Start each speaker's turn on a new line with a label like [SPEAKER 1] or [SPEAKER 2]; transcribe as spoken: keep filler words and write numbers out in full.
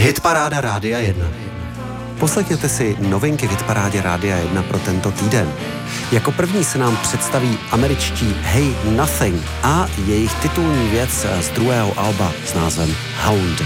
[SPEAKER 1] Hitparáda Rádia jedna. Poslechněte si novinky v Hitparádě Rádia jedna pro tento týden. Jako první se nám představí američtí Hey Nothing a jejich titulní věc z druhého alba s názvem Hound.